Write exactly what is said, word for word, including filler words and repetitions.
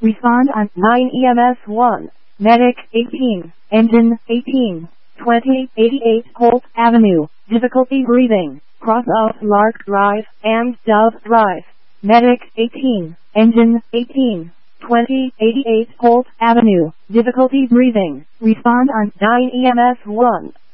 Respond on nine E M S one. Medic eighteen. Engine eighteen. twenty eighty-eight Holt Avenue. Difficulty breathing. Cross out Lark Drive and Dove Drive. Medic eighteen. Engine eighteen. twenty eighty-eight Holt Avenue. Difficulty breathing. Respond on nine E M S one.